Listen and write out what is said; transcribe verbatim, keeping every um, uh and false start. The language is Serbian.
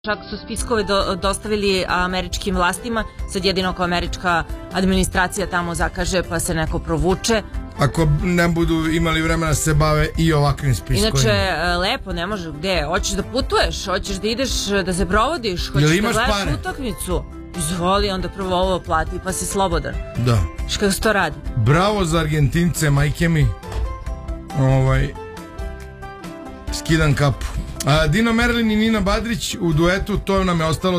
Čak su spiskove do, dostavili američkim vlastima, sad jedino ako američka administracija tamo zakaže pa se neko provuče. Ako ne budu imali vremena se bave i ovakvim spiskovima. Inače, lepo, ne može, gde? Hoćeš da putuješ, hoćeš da ideš, da se provodiš, hoćeš da gledaš pare? Utakmicu. Izvoli, onda prvo ovo plati pa si slobodan. Da. Što kako se to radi? Bravo za Argentince, majke mi. Ovaj, skidam kapu. A, Dino Merlin i Nina Badrić u duetu, to nam je ostalo